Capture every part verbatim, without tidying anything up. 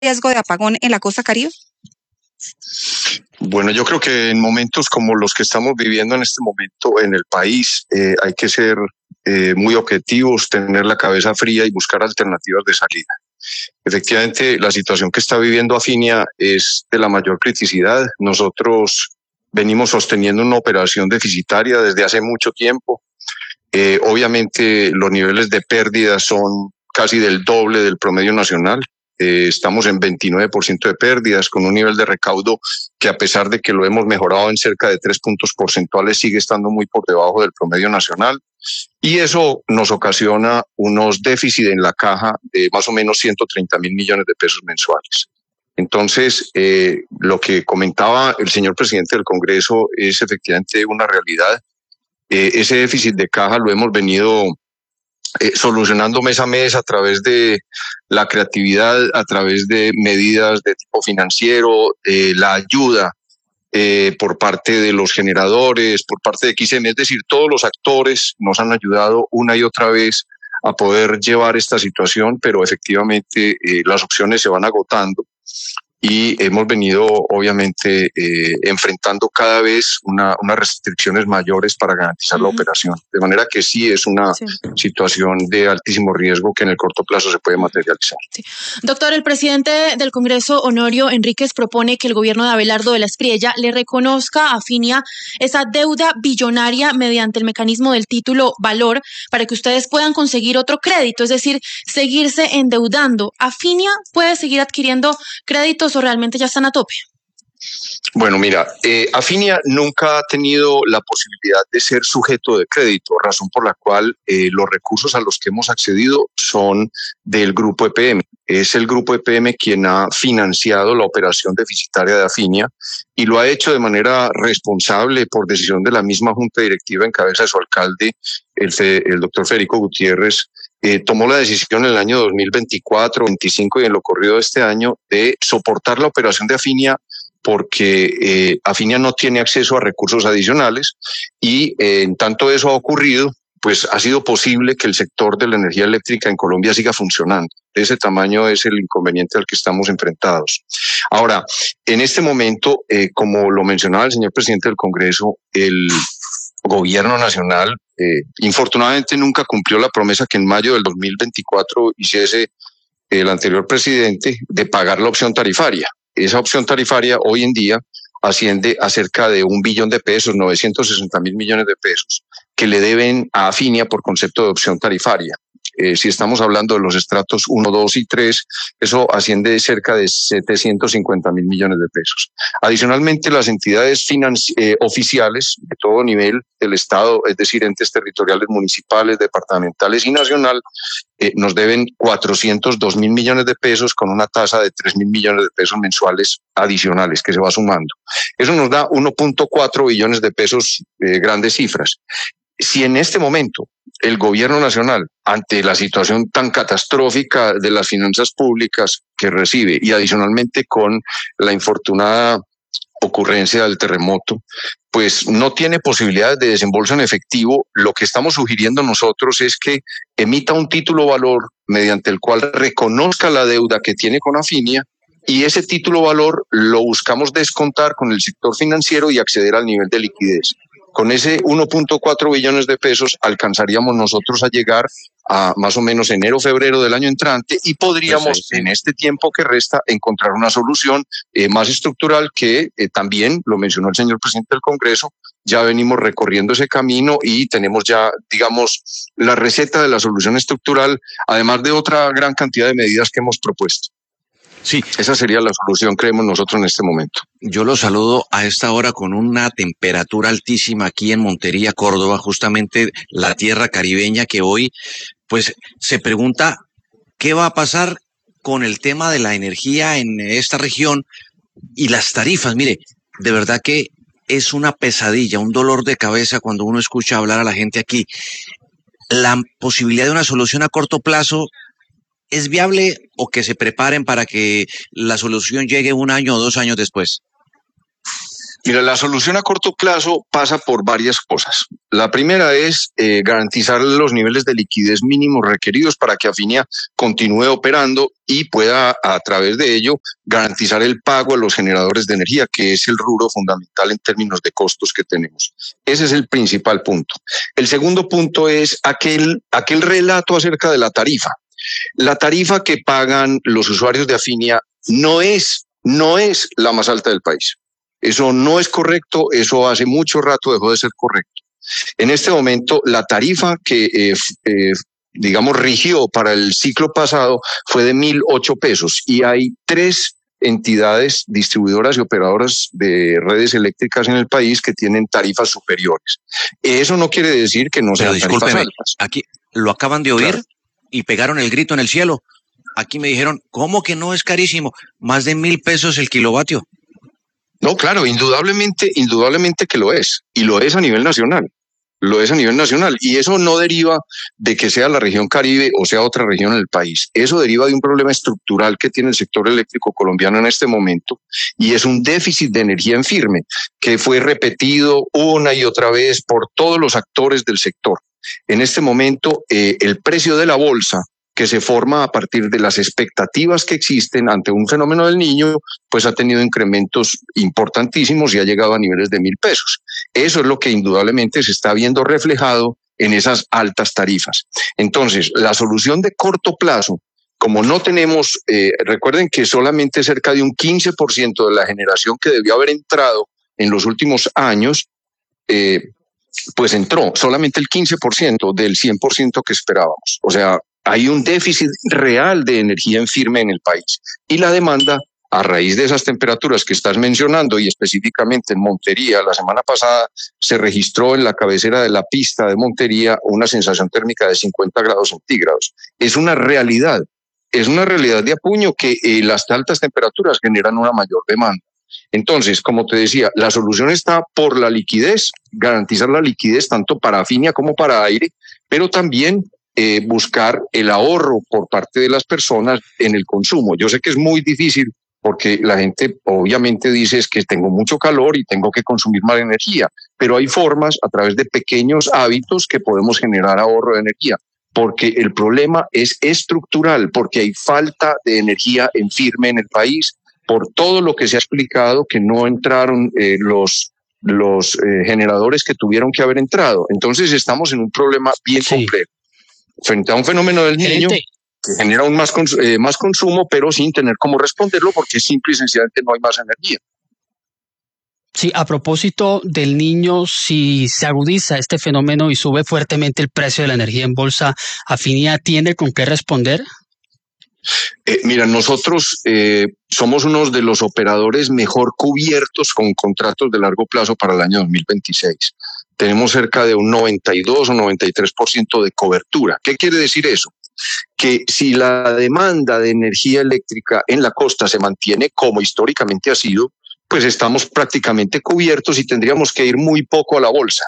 riesgo de apagón en la costa Caribe? Bueno, yo creo que en momentos como los que estamos viviendo en este momento en el país, eh, hay que ser eh, muy objetivos, tener la cabeza fría y buscar alternativas de salida. Efectivamente, la situación que está viviendo Afinia es de la mayor criticidad. Nosotros venimos sosteniendo una operación deficitaria desde hace mucho tiempo. Eh, obviamente, los niveles de pérdidas son casi del doble del promedio nacional. Eh, estamos en veintinueve por ciento de pérdidas, con un nivel de recaudo que, a pesar de que lo hemos mejorado en cerca de tres puntos porcentuales, sigue estando muy por debajo del promedio nacional. Y eso nos ocasiona unos déficits en la caja de más o menos ciento treinta mil millones de pesos mensuales. Entonces, eh, lo que comentaba el señor presidente del Congreso es efectivamente una realidad. Eh, ese déficit de caja lo hemos venido Eh, solucionando mes a mes a través de la creatividad, a través de medidas de tipo financiero, eh, la ayuda eh, por parte de los generadores, por parte de X M, es decir, todos los actores nos han ayudado una y otra vez a poder llevar esta situación, pero efectivamente eh, las opciones se van agotando. Y hemos venido, obviamente, eh, enfrentando cada vez una, unas restricciones mayores para garantizar uh-huh. la operación. De manera que sí es una sí. situación de altísimo riesgo que en el corto plazo se puede materializar. Sí. Doctor, el presidente del Congreso, Honorio Enríquez, propone que el gobierno de Abelardo de la Espriella le reconozca a Afinia esa deuda billonaria mediante el mecanismo del título valor para que ustedes puedan conseguir otro crédito, es decir, seguirse endeudando. ¿Afinia puede seguir adquiriendo créditos o realmente ya están a tope? Bueno, mira, eh, Afinia nunca ha tenido la posibilidad de ser sujeto de crédito, razón por la cual eh, los recursos a los que hemos accedido son del Grupo E P M. Es el Grupo E P M quien ha financiado la operación deficitaria de Afinia y lo ha hecho de manera responsable por decisión de la misma Junta Directiva en cabeza de su alcalde, el, el doctor Federico Gutiérrez. Eh, tomó la decisión en el año dos mil veinticuatro, veinticinco y en lo corrido de este año de soportar la operación de Afinia porque eh, Afinia no tiene acceso a recursos adicionales y eh, en tanto eso ha ocurrido, pues ha sido posible que el sector de la energía eléctrica en Colombia siga funcionando. De ese tamaño es el inconveniente al que estamos enfrentados. Ahora, en este momento, eh, como lo mencionaba el señor presidente del Congreso, el gobierno nacional eh, infortunadamente nunca cumplió la promesa que en mayo del dos mil veinticuatro hiciese el anterior presidente de pagar la opción tarifaria. Esa opción tarifaria hoy en día asciende a cerca de un billón de pesos, novecientos sesenta mil millones de pesos, que le deben a Afinia por concepto de opción tarifaria. Eh, si estamos hablando de los estratos uno, dos y tres, eso asciende cerca de setecientos cincuenta mil millones de pesos. Adicionalmente, las entidades financi- eh, oficiales de todo nivel del Estado, es decir, entes territoriales municipales, departamentales y nacional, eh, nos deben cuatrocientos dos mil millones de pesos con una tasa de tres mil millones de pesos mensuales adicionales que se va sumando. Eso nos da uno punto cuatro billones de pesos, eh, grandes cifras. Si en este momento el gobierno nacional, ante la situación tan catastrófica de las finanzas públicas que recibe y adicionalmente con la infortunada ocurrencia del terremoto, pues no tiene posibilidades de desembolso en efectivo, lo que estamos sugiriendo nosotros es que emita un título valor mediante el cual reconozca la deuda que tiene con Afinia y ese título valor lo buscamos descontar con el sector financiero y acceder al nivel de liquidez. Con ese uno punto cuatro billones de pesos alcanzaríamos nosotros a llegar a más o menos enero, febrero del año entrante y podríamos sí, sí. en este tiempo que resta encontrar una solución eh, más estructural que eh, también, lo mencionó el señor presidente del Congreso, ya venimos recorriendo ese camino y tenemos ya, digamos, la receta de la solución estructural, además de otra gran cantidad de medidas que hemos propuesto. Sí. Esa sería la solución, creemos nosotros, en este momento. Yo lo saludo a esta hora con una temperatura altísima aquí en Montería, Córdoba, justamente la tierra caribeña que hoy, pues, se pregunta qué va a pasar con el tema de la energía en esta región y las tarifas. Mire, de verdad que es una pesadilla, un dolor de cabeza cuando uno escucha hablar a la gente aquí. La posibilidad de una solución a corto plazo, ¿es viable o que se preparen para que la solución llegue un año o dos años después? Mira, la solución a corto plazo pasa por varias cosas. La primera es eh, garantizar los niveles de liquidez mínimos requeridos para que Afinia continúe operando y pueda, a través de ello, garantizar el pago a los generadores de energía, que es el rubro fundamental en términos de costos que tenemos. Ese es el principal punto. El segundo punto es aquel, aquel relato acerca de la tarifa. La tarifa que pagan los usuarios de Afinia no es, no es la más alta del país. Eso no es correcto, eso hace mucho rato dejó de ser correcto. En este momento, la tarifa que, eh, eh, digamos, rigió para el ciclo pasado fue de mil ocho pesos y hay tres entidades distribuidoras y operadoras de redes eléctricas en el país que tienen tarifas superiores. Eso no quiere decir que no sean tarifas altas. Aquí lo acaban de oír, claro, y pegaron el grito en el cielo. Aquí me dijeron, ¿cómo que no es carísimo? Más de mil pesos el kilovatio. No, claro, indudablemente, indudablemente que lo es, y lo es a nivel nacional, lo es a nivel nacional, y eso no deriva de que sea la región Caribe o sea otra región en el país, eso deriva de un problema estructural que tiene el sector eléctrico colombiano en este momento, y es un déficit de energía en firme, que fue repetido una y otra vez por todos los actores del sector. En este momento, eh, el precio de la bolsa, que se forma a partir de las expectativas que existen ante un fenómeno del Niño, pues ha tenido incrementos importantísimos y ha llegado a niveles de mil pesos. Eso es lo que indudablemente se está viendo reflejado en esas altas tarifas. Entonces, la solución de corto plazo, como no tenemos, eh, recuerden que solamente cerca de un quince por ciento de la generación que debió haber entrado en los últimos años, eh, pues entró, solamente el quince por ciento del cien por ciento que esperábamos. O sea, hay un déficit real de energía en firme en el país. Y la demanda, a raíz de esas temperaturas que estás mencionando, y específicamente en Montería, la semana pasada se registró en la cabecera de la pista de Montería una sensación térmica de cincuenta grados centígrados. Es una realidad, es una realidad de apuño que eh, las altas temperaturas generan una mayor demanda. Entonces, como te decía, la solución está por la liquidez, garantizar la liquidez tanto para Afinia como para Aire, pero también eh, buscar el ahorro por parte de las personas en el consumo. Yo sé que es muy difícil porque la gente obviamente dice es que tengo mucho calor y tengo que consumir más energía, pero hay formas a través de pequeños hábitos que podemos generar ahorro de energía, porque el problema es estructural, porque hay falta de energía en firme en el país, por todo lo que se ha explicado, que no entraron eh, los, los eh, generadores que tuvieron que haber entrado. Entonces estamos en un problema bien Sí. complejo. Frente a un fenómeno del Niño Gerente, que genera un más, cons eh, más consumo, pero sin tener cómo responderlo, porque simple y sencillamente no hay más energía. sí, a propósito del Niño, si se agudiza este fenómeno y sube fuertemente el precio de la energía en bolsa, ¿Afinia tiene con qué responder? Eh, mira, nosotros eh, somos uno de los operadores mejor cubiertos con contratos de largo plazo para el año dos mil veintiséis. Tenemos cerca de un noventa y dos o noventa y tres por ciento de cobertura. ¿Qué quiere decir eso? Que si la demanda de energía eléctrica en la costa se mantiene como históricamente ha sido, pues estamos prácticamente cubiertos y tendríamos que ir muy poco a la bolsa.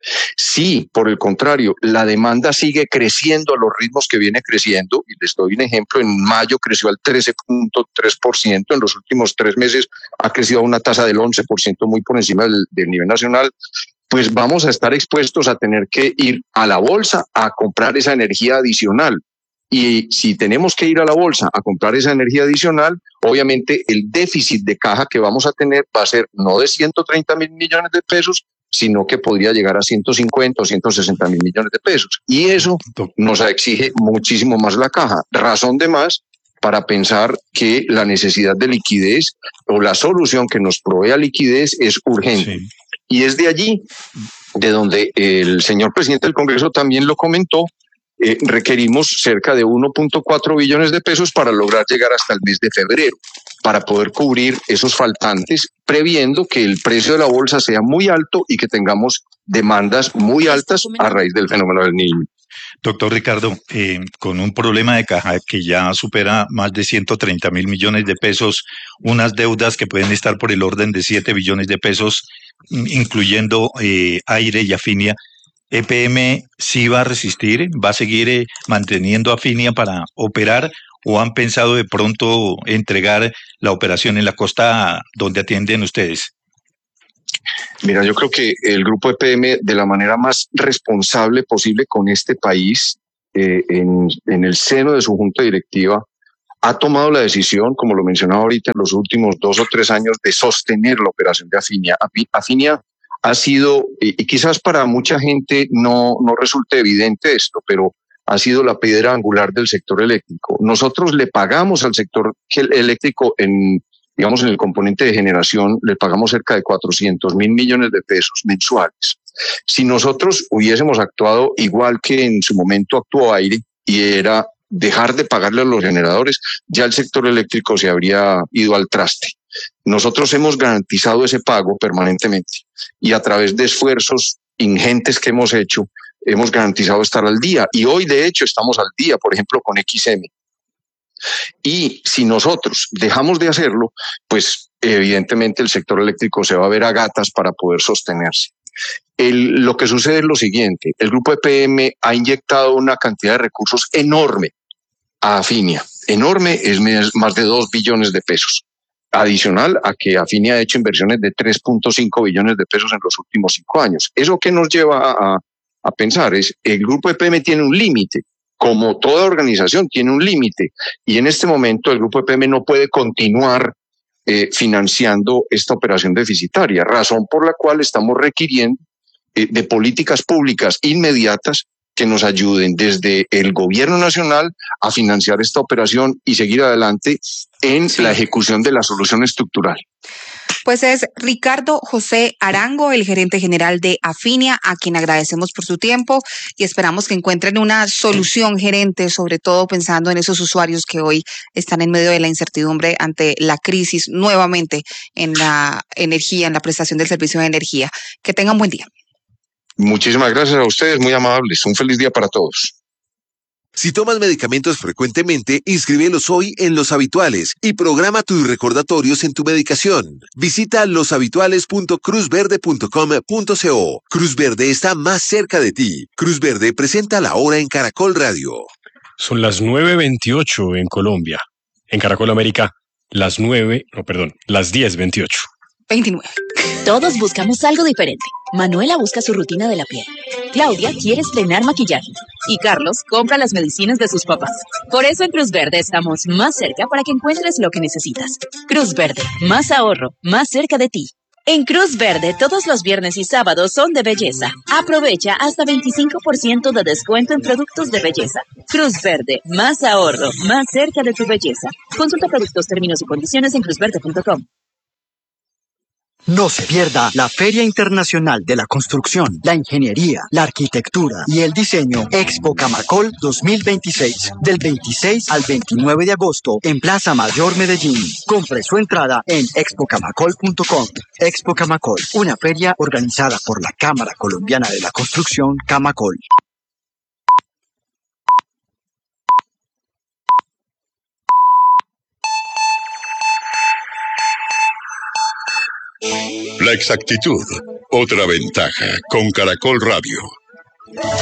Si, por el contrario, la demanda sigue creciendo a los ritmos que viene creciendo, y les doy un ejemplo, en mayo creció al trece punto tres por ciento, en los últimos tres meses ha crecido a una tasa del once por ciento, muy por encima del, del nivel nacional, pues vamos a estar expuestos a tener que ir a la bolsa a comprar esa energía adicional. Y si tenemos que ir a la bolsa a comprar esa energía adicional, obviamente el déficit de caja que vamos a tener va a ser no de ciento treinta mil millones de pesos, sino que podría llegar a ciento cincuenta o ciento sesenta mil millones de pesos. Y eso nos exige muchísimo más la caja. Razón de más para pensar que la necesidad de liquidez o la solución que nos provea liquidez es urgente. Sí. Y es de allí de donde el señor presidente del Congreso también lo comentó, eh, requerimos cerca de uno punto cuatro billones de pesos para lograr llegar hasta el mes de febrero, para poder cubrir esos faltantes, previendo que el precio de la bolsa sea muy alto y que tengamos demandas muy altas a raíz del fenómeno del Niño. Doctor Ricardo, eh, con un problema de caja que ya supera más de ciento treinta mil millones de pesos, unas deudas que pueden estar por el orden de siete billones de pesos, incluyendo eh, Aire y Afinia, ¿E P M sí va a resistir? ¿Va a seguir eh, manteniendo Afinia para operar? ¿O han pensado de pronto entregar la operación en la costa donde atienden ustedes? Mira, yo creo que el grupo E P M, de la manera más responsable posible con este país, eh, en, en el seno de su junta directiva, ha tomado la decisión, como lo mencionaba ahorita, en los últimos dos o tres años, de sostener la operación de Afinia. Afinia ha sido, y quizás para mucha gente no, no resulte evidente esto, pero ha sido la piedra angular del sector eléctrico. Nosotros le pagamos al sector eléctrico en, digamos, en el componente de generación, le pagamos cerca de cuatrocientos mil millones de pesos mensuales. Si nosotros hubiésemos actuado igual que en su momento actuó Aire, y era dejar de pagarle a los generadores, ya el sector eléctrico se habría ido al traste. Nosotros hemos garantizado ese pago permanentemente y a través de esfuerzos ingentes que hemos hecho, hemos garantizado estar al día. Y hoy, de hecho, estamos al día, por ejemplo, con X M. Y si nosotros dejamos de hacerlo, pues evidentemente el sector eléctrico se va a ver a gatas para poder sostenerse. El, lo que sucede es lo siguiente: el grupo E P M ha inyectado una cantidad de recursos enorme a Afinia. Enorme, es más de dos billones de pesos. Adicional a que Afinia ha hecho inversiones de tres punto cinco billones de pesos en los últimos cinco años. ¿Eso qué nos lleva a, a pensar? Es el grupo E P M tiene un límite. Como toda organización tiene un límite. Y en este momento el grupo E P M no puede continuar eh, financiando esta operación deficitaria, razón por la cual estamos requiriendo eh, de políticas públicas inmediatas que nos ayuden desde el gobierno nacional a financiar esta operación y seguir adelante en sí. la ejecución de la solución estructural. Pues es Ricardo José Arango, el gerente general de Afinia, a quien agradecemos por su tiempo y esperamos que encuentren una solución, gerente, sobre todo pensando en esos usuarios que hoy están en medio de la incertidumbre ante la crisis nuevamente en la energía, en la prestación del servicio de energía. Que tengan buen día. Muchísimas gracias a ustedes, muy amables. Un feliz día para todos. Si tomas medicamentos frecuentemente, inscríbelos hoy en Los Habituales y programa tus recordatorios en tu medicación. Visita loshabituales punto cruz verde punto com punto co. Cruz Verde está más cerca de ti. Cruz Verde presenta la hora en Caracol Radio. Son las nueve veintiocho en Colombia. En Caracol América, las nueve, no, perdón, las diez veintiocho. veintinueve. Todos buscamos algo diferente. Manuela busca su rutina de la piel. Claudia quiere estrenar maquillaje. Y Carlos compra las medicinas de sus papás. Por eso en Cruz Verde estamos más cerca para que encuentres lo que necesitas. Cruz Verde, más ahorro, más cerca de ti. En Cruz Verde, todos los viernes y sábados son de belleza. Aprovecha hasta veinticinco por ciento de descuento en productos de belleza. Cruz Verde, más ahorro, más cerca de tu belleza. Consulta productos, términos y condiciones en cruz verde punto com. No se pierda la Feria Internacional de la Construcción, la Ingeniería, la Arquitectura y el Diseño Expo Camacol dos mil veintiséis, del veintiséis al veintinueve de agosto en Plaza Mayor Medellín. Compre su entrada en expo camacol punto com. Expo Camacol, una feria organizada por la Cámara Colombiana de la Construcción, Camacol. La exactitud, otra ventaja con Caracol Radio.